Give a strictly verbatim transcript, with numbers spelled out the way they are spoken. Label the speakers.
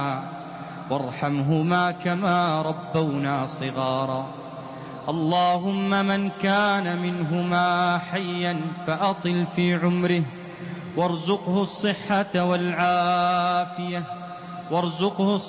Speaker 1: وارحمهما كما ربونا صغارا. اللهم من كان منهما حيا فأطل في عمره وارزقه الصحة والعافية وارزقه